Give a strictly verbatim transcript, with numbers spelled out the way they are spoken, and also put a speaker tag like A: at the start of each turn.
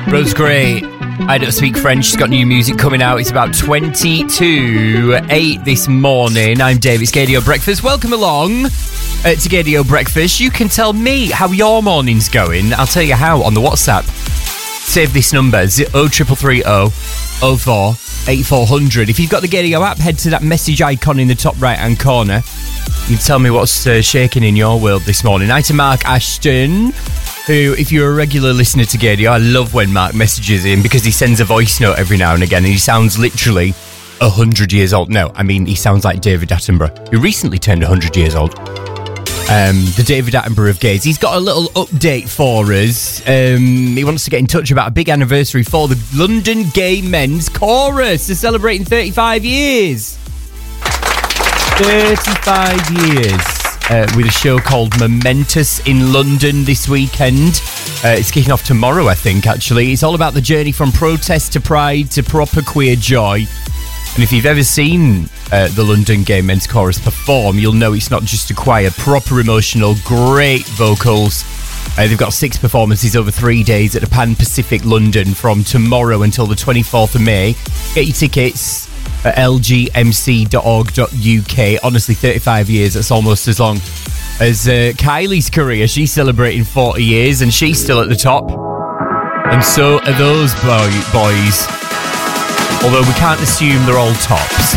A: Rose Gray, I Don't Speak French. She's got new music coming out. It's about twenty to eight this morning. I'm Dave. It's Gaydio Breakfast. Welcome along uh, to Gaydio Breakfast. You can tell me how your morning's going. I'll tell you how on the WhatsApp. Save this number, oh three three three oh oh four eight four hundred. If you've got the Gaydio app, head to that message icon in the top right-hand corner. You can tell me what's uh, shaking in your world this morning. Hi to Mark Ashton, who, if you're a regular listener to Gaydio, I love when Mark messages in because he sends a voice note every now and again, and he sounds literally one hundred years old. No, I mean, he sounds like David Attenborough, who recently turned one hundred years old. Um, the David Attenborough of gays. He's got a little update for us. Um, he wants to get in touch about a big anniversary for the London Gay Men's Chorus. They're celebrating thirty-five years. thirty-five years. Uh, with a show called Momentous in London this weekend. Uh, it's kicking off tomorrow, I think, actually. It's all about the journey from protest to pride to proper queer joy. And if you've ever seen uh, the London Gay Men's Chorus perform, you'll know it's not just a choir. Proper emotional, great vocals. Uh, they've got six performances over three days at the Pan Pacific London from tomorrow until the twenty-fourth of May. Get your tickets at l g m c dot org dot u k. Honestly, thirty-five years, that's almost as long as uh, Kylie's career. She's celebrating forty years and she's still at the top. And so are those boy- boys. Although we can't assume they're all tops.